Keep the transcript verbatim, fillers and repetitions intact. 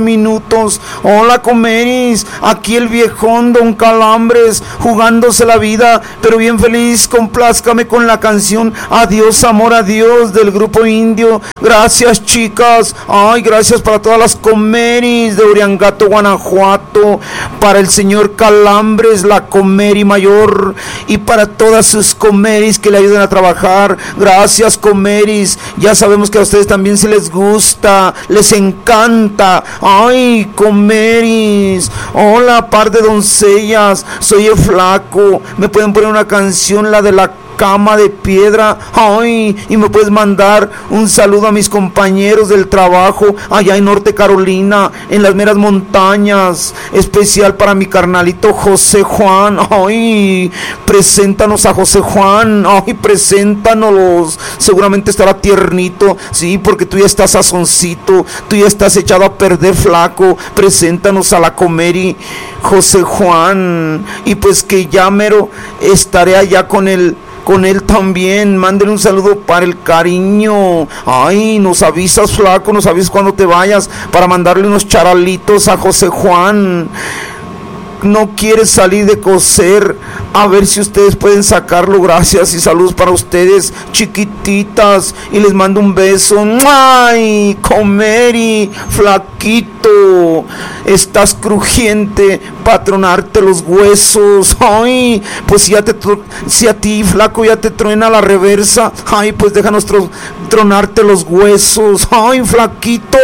minutos. Hola, Comeris, aquí el viejón Don Calambres, jugándose la vida, pero bien feliz. Complázcame con la canción Adiós, amor, adiós, del grupo Indio. Gracias, chicas. Ay, gracias para todas las Comeris de Uriangato, Guanajuato, para el señor Calambres, la Comeri mayor, y para todas sus Comeris que le ayuden a trabajar. Gracias, Comeris. Ya sabemos que a ustedes también se les gusta, les encanta. Ay, Comeris. Hola, par de doncellas. Soy el Flaco. ¿Me pueden poner una canción, la de la cama de piedra? Ay, y me puedes mandar un saludo a mis compañeros del trabajo allá en Norte Carolina, en las meras montañas, especial para mi carnalito José Juan. Ay, preséntanos a José Juan. Ay, preséntanos. Seguramente estará tiernito. Sí, porque tú ya estás sazoncito, tú ya estás echado a perder, Flaco. Preséntanos a la Comeri José Juan. Y pues que ya mero estaré allá con el con él también. Mándenle un saludo para el cariño. Ay, nos avisas, Flaco, nos avisas cuando te vayas para mandarle unos charalitos a José Juan. No quiere salir de coser, a ver si ustedes pueden sacarlo. Gracias y saludos para ustedes, chiquititas, y les mando un beso. Ay, Comeri, Flaquito, estás crujiente para tronarte los huesos. Ay, pues si, ya te, si a ti, Flaco, ya te truena la reversa, ay, pues déjanos tro, tronarte los huesos. Ay, Flaquito.